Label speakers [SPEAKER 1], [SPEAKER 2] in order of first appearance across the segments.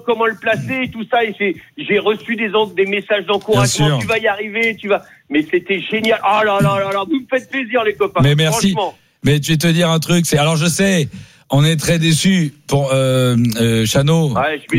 [SPEAKER 1] comment le placer et tout ça. Et j'ai reçu des messages d'encouragement. Tu vas y arriver, Mais c'était génial. Ah là là là là, vous me faites plaisir les copains.
[SPEAKER 2] Mais merci.
[SPEAKER 1] Franchement.
[SPEAKER 2] Mais je vais te dire un truc. Alors je sais. On est très déçus pour Chano.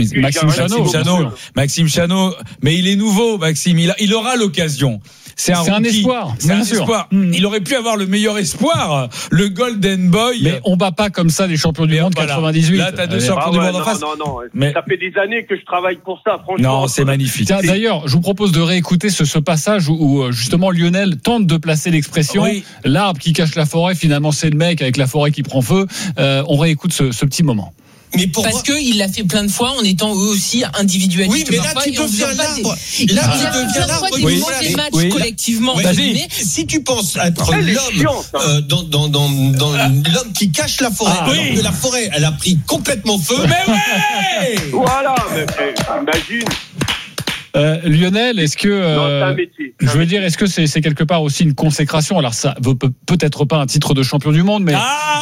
[SPEAKER 2] Maxime Chano. Mais il est nouveau, Maxime. Il aura l'occasion. C'est un espoir. C'est un espoir. Il aurait pu avoir le meilleur espoir, le Golden Boy.
[SPEAKER 3] Mais on bat pas comme ça les champions du monde 98.
[SPEAKER 2] Là, t'as 2 champions du monde en face.
[SPEAKER 1] Non. Mais ça fait des années que je travaille pour ça, franchement.
[SPEAKER 2] Non, c'est magnifique.
[SPEAKER 3] Tiens, d'ailleurs, je vous propose de réécouter ce passage où justement Lionel tente de placer l'expression l'arbre qui cache la forêt. Finalement, c'est le mec avec la forêt qui prend feu. On réécoute ce petit moment.
[SPEAKER 4] Mais parce qu'il l'a fait plein de fois en étant eux aussi individualistes.
[SPEAKER 5] Oui, mais là, tu deviens l'arbre. Là, tu deviens l'arbre.
[SPEAKER 4] Il monte les matchs collectivement.
[SPEAKER 5] Si tu penses être l'homme dans l'homme qui cache la forêt, alors que la forêt, elle a pris complètement feu.
[SPEAKER 2] Mais ouais.
[SPEAKER 1] Voilà, imagine.
[SPEAKER 3] Lionel, est-ce que
[SPEAKER 1] c'est un métier.
[SPEAKER 3] Je veux dire, est-ce que c'est quelque part aussi une consécration? Alors ça veut peut-être pas un titre de champion du monde, mais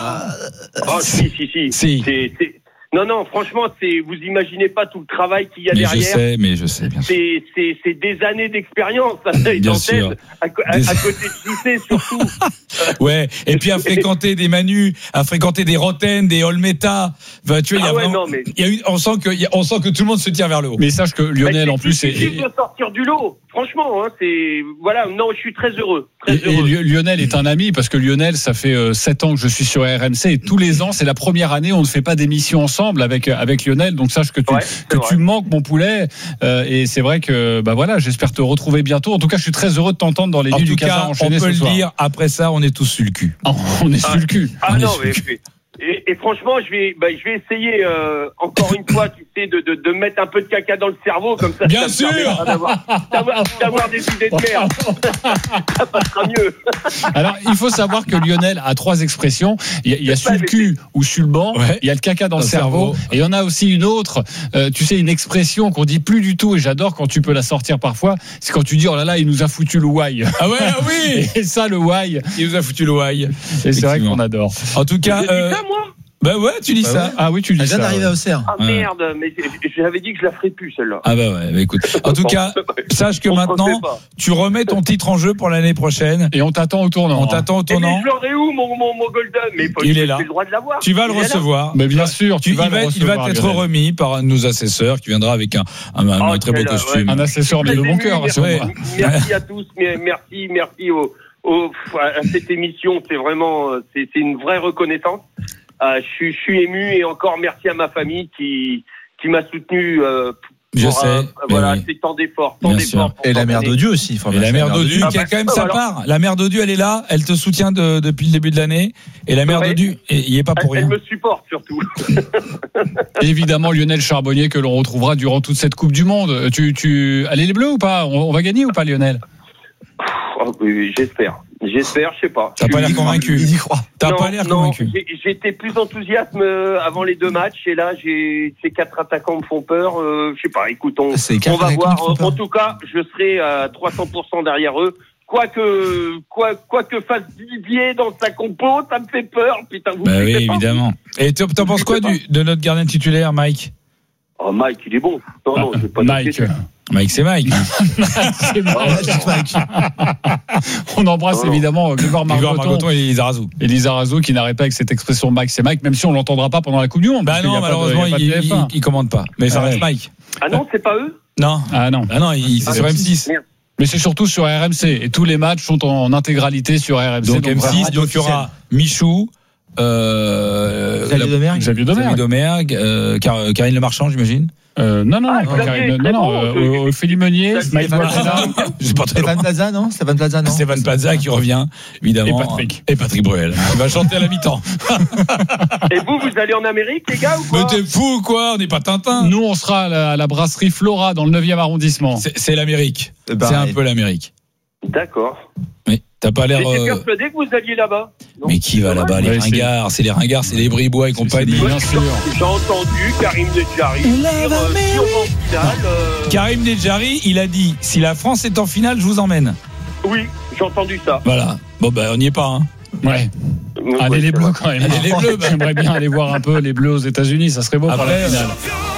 [SPEAKER 1] si. Non, franchement, vous imaginez pas tout le travail qu'il y a derrière.
[SPEAKER 2] Je sais, bien sûr.
[SPEAKER 1] C'est des années d'expérience,
[SPEAKER 2] bien sûr.
[SPEAKER 1] À côté de JC, surtout.
[SPEAKER 2] Ouais, et puis à fréquenter des Manu, à fréquenter des Roten, des Olmeta. Enfin, tu vois, on sent que tout le monde se tire vers le haut.
[SPEAKER 3] Mais sache que Lionel, en plus,
[SPEAKER 1] c'est difficile de sortir du lot. Franchement, je suis très heureux.
[SPEAKER 3] Lionel est un ami parce que Lionel, ça fait 7 ans que je suis sur RMC et tous les ans, c'est la première année où on ne fait pas d'émission ensemble avec Lionel. Donc sache que tu manques, mon poulet. Et c'est vrai que j'espère te retrouver bientôt. En tout cas, je suis très heureux de t'entendre dans les nuits du Casa enchaîné ce soir.
[SPEAKER 2] On peut le dire. Après ça, on est tous sur le cul.
[SPEAKER 3] On est sur le cul.
[SPEAKER 1] Et franchement, je vais essayer encore une fois, tu sais, de mettre un peu de caca dans le cerveau comme ça.
[SPEAKER 2] Bien
[SPEAKER 1] sûr. D'avoir des idées de merde. Ça passera mieux.
[SPEAKER 3] Alors, il faut savoir que Lionel a 3 expressions. Il y a sur le cul ou sur le banc. Il y a le caca dans le cerveau. Et il y en a aussi une autre. Tu sais, une expression qu'on dit plus du tout. Et j'adore quand tu peux la sortir parfois. C'est quand tu dis oh là là, il nous a foutu le why.
[SPEAKER 2] Ah oui.
[SPEAKER 3] Et ça, le why.
[SPEAKER 2] Il nous a foutu le why.
[SPEAKER 3] Et c'est vrai qu'on adore.
[SPEAKER 2] En tout cas. Bah ouais, tu dis ça.
[SPEAKER 3] Ouais. Ah oui, tu dis ça.
[SPEAKER 5] Elle vient d'arriver à Auxerre.
[SPEAKER 1] Ah merde, mais j'avais dit que je la ferais plus celle-là.
[SPEAKER 2] Ah bah écoute. En tout cas, sache que maintenant, tu remets ton titre en jeu pour l'année prochaine.
[SPEAKER 3] Et on t'attend au tournant.
[SPEAKER 1] Mais je l'aurai où mon Golden? Mais
[SPEAKER 2] il est là.
[SPEAKER 1] J'ai le droit de l'avoir.
[SPEAKER 2] Tu vas le recevoir.
[SPEAKER 3] Mais bien sûr, il va
[SPEAKER 2] être remis par un de nos assesseurs qui viendra avec un très beau costume.
[SPEAKER 3] Un assesseur de bon cœur.
[SPEAKER 1] Merci à tous. Merci à cette émission. C'est vraiment, c'est une vraie reconnaissance. Je suis ému et encore merci à ma famille qui m'a soutenu.
[SPEAKER 2] Je sais.
[SPEAKER 1] C'est tant d'efforts.
[SPEAKER 5] Et la mère d'Odieu aussi.
[SPEAKER 2] Et la mère d'Odieu qui a quand même sa part. La mère d'Odieu, elle est là, elle te soutient depuis le début de l'année. Et la mère d'Odieu, il est pas pour rien.
[SPEAKER 1] Elle me supporte surtout.
[SPEAKER 3] Évidemment, Lionel Charbonnier que l'on retrouvera durant toute cette Coupe du Monde. Allez les Bleus ou pas? On va gagner ou pas, Lionel?
[SPEAKER 1] Oui, j'espère, je sais pas.
[SPEAKER 2] T'as pas l'air convaincu.
[SPEAKER 5] Il y croit.
[SPEAKER 2] T'as pas l'air convaincu.
[SPEAKER 1] J'étais plus enthousiaste avant les 2 matchs et là, ces 4 attaquants me font peur. Je sais pas. Écoute, on va voir. En tout cas, je serai à 300% derrière eux. Quoi que fasse Didier dans sa compo, ça me fait peur. Putain, vous.
[SPEAKER 2] Oui, évidemment. Et t'en penses quoi de notre gardien titulaire, Mike?
[SPEAKER 1] Oh, Mike, il est bon. Non, j'ai pas
[SPEAKER 3] Mike.
[SPEAKER 2] Mike, c'est Mike.
[SPEAKER 3] On embrasse évidemment Grégoire Margoton
[SPEAKER 2] et Elisa Razou.
[SPEAKER 3] Elisa Razou qui n'arrête pas avec cette expression Mike, c'est Mike, même si on l'entendra pas pendant la Coupe du Monde.
[SPEAKER 2] Bah non, malheureusement, il commande pas. Mais ça reste Mike.
[SPEAKER 1] Ah non, c'est pas eux?
[SPEAKER 2] Non.
[SPEAKER 3] Ah non,
[SPEAKER 2] c'est sur M6.
[SPEAKER 1] Merde.
[SPEAKER 3] Mais c'est surtout sur RMC. Et tous les matchs sont en intégralité sur RMC.
[SPEAKER 2] Donc M6, donc il y aura Michou, Xavier Domergue, Karine Le Marchand, j'imagine.
[SPEAKER 3] Non, Ophélie Meunier, Stéphane
[SPEAKER 5] Plaza, non?
[SPEAKER 2] Stéphane Plaza qui revient, évidemment. Et Patrick Bruel. Il va chanter à la mi-temps.
[SPEAKER 1] Et vous allez en Amérique, les gars, ou quoi?
[SPEAKER 2] Mais t'es fou ou quoi? On n'est pas Tintin.
[SPEAKER 3] Nous, on sera à la brasserie Flora dans le 9e arrondissement.
[SPEAKER 2] C'est l'Amérique. C'est un peu l'Amérique.
[SPEAKER 1] D'accord.
[SPEAKER 2] Mais t'as pas l'air.
[SPEAKER 1] J'étais persuadé que vous alliez là-bas. Non.
[SPEAKER 2] Mais qui va là-bas? Les ringards, c'est les ringards, c'est les Bribois et compagnie.
[SPEAKER 3] Bien sûr.
[SPEAKER 1] J'ai entendu Karim Nedjari dire en finale.
[SPEAKER 2] Karim Nedjari, il a dit si la France est en finale, je vous emmène.
[SPEAKER 1] Oui, j'ai entendu ça.
[SPEAKER 2] Voilà. Bon, on n'y est pas, hein.
[SPEAKER 3] Ouais. Allez les Bleus quand même.
[SPEAKER 2] Allez les Bleus.
[SPEAKER 3] J'aimerais bien aller voir un peu les Bleus aux États-Unis, ça serait beau pour la finale.